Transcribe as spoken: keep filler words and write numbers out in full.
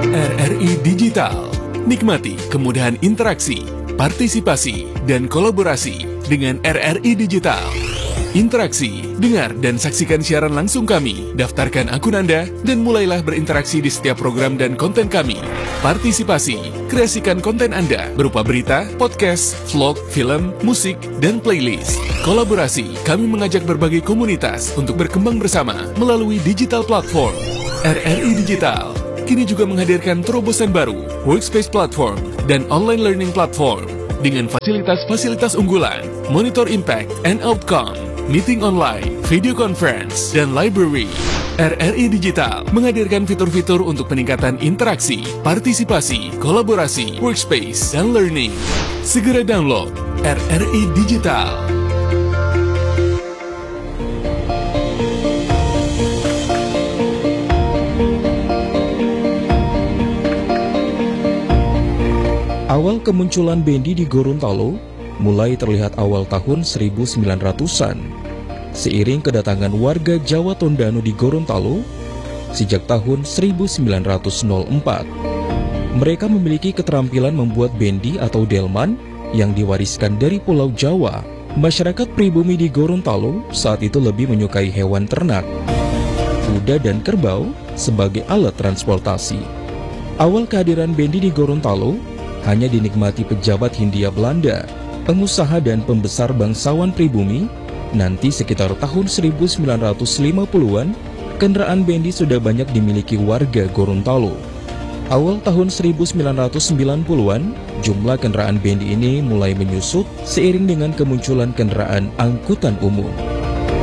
R R I Digital. Nikmati kemudahan interaksi, partisipasi, dan kolaborasi dengan R R I Digital. Interaksi, dengar dan saksikan siaran langsung kami, daftarkan akun Anda, dan mulailah berinteraksi di setiap program dan konten kami. Partisipasi, kreasikan konten Anda berupa berita, podcast, vlog, film, musik, dan playlist. Kolaborasi, kami mengajak berbagai komunitas untuk berkembang bersama melalui digital platform. R R I Digital kini juga menghadirkan terobosan baru, workspace platform, dan online learning platform dengan fasilitas-fasilitas unggulan, monitor impact and outcome, meeting online, video conference, dan library. R R I Digital menghadirkan fitur-fitur untuk peningkatan interaksi, partisipasi, kolaborasi, workspace, dan learning. Segera download R R I Digital. Awal kemunculan bendi di Gorontalo mulai terlihat awal tahun seribu sembilan ratusan. Seiring kedatangan warga Jawa Tondano di Gorontalo sejak tahun seribu sembilan ratus empat. Mereka memiliki keterampilan membuat bendi atau delman yang diwariskan dari Pulau Jawa. Masyarakat pribumi di Gorontalo saat itu lebih menyukai hewan ternak, kuda dan kerbau sebagai alat transportasi. Awal kehadiran bendi di Gorontalo hanya dinikmati pejabat Hindia Belanda, pengusaha dan pembesar bangsawan pribumi. Nanti sekitar tahun seribu sembilan ratus lima puluhan, kendaraan bendi sudah banyak dimiliki warga Gorontalo. Awal tahun seribu sembilan ratus sembilan puluhan, jumlah kendaraan bendi ini mulai menyusut seiring dengan kemunculan kendaraan angkutan umum.